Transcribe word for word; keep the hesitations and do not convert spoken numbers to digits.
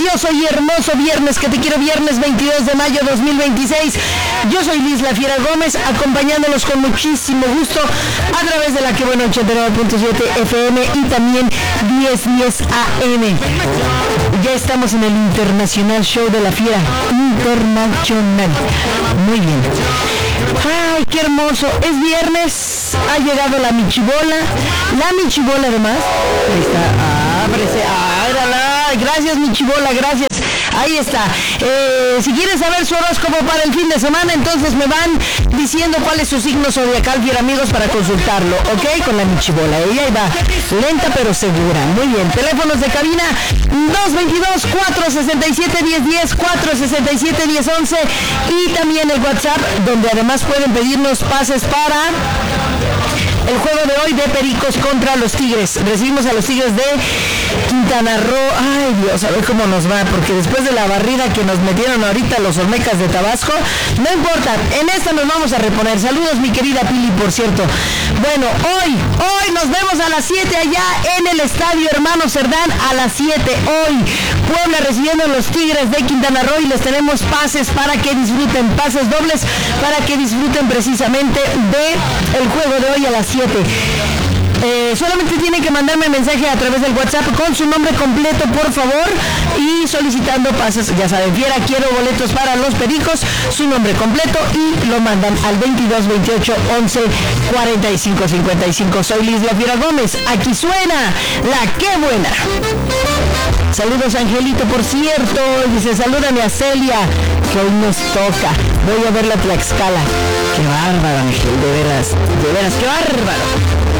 precioso y hermoso viernes, que te quiero, viernes veintidós de mayo dos mil veintiséis. Yo soy Liz La Fiera Gómez, acompañándolos con muchísimo gusto a través de la que bueno ochenta y nueve punto siete F M y también diez diez A M. Ya estamos en el Internacional Show de La Fiera Internacional. Muy bien. Ay, qué hermoso. Es viernes, ha llegado la michibola. La michibola además. Ahí está. Ábrese. Ábrala. Gracias, michibola, gracias. Ahí está. Eh, si quieres saber su horóscopo para el fin de semana, entonces me van diciendo cuál es su signo zodiacal, fiera amigos, para consultarlo, ¿ok? Con la michibola. Ella va lenta pero segura. Muy bien. Teléfonos de cabina dos veintidós, cuatro sesenta y siete, diez diez, cuatro sesenta y siete, diez once y también el WhatsApp, donde además pueden pedirnos pases para el juego de hoy de Pericos contra los Tigres. Recibimos a los Tigres de Quintana Roo. Ay, Dios, a ver cómo nos va, porque después de la barrida que nos metieron ahorita los Olmecas de Tabasco, no importa, en esta nos vamos a reponer. Saludos, mi querida Pili, por cierto. Bueno, hoy, hoy nos vemos a las siete allá en el Estadio Hermano Cerdán, a las siete. Hoy, Puebla recibiendo a los Tigres de Quintana Roo y les tenemos pases para que disfruten, pases dobles para que disfruten precisamente de el juego de hoy a las siete. Eh, solamente tienen que mandarme mensaje a través del WhatsApp con su nombre completo, por favor, y solicitando pases. Ya saben, fiera, quiero boletos para los Pericos, su nombre completo, y lo mandan al veintidós, veintiocho, once, cuarenta y cinco, cincuenta y cinco. Soy Liz La Fiera Gómez. Aquí suena la que buena. Saludos, Angelito, por cierto. Dice, salúdame a Celia, que hoy nos toca. Voy a ver la Tlaxcala. Qué bárbaro, Ángel, de veras, de veras, qué bárbaro.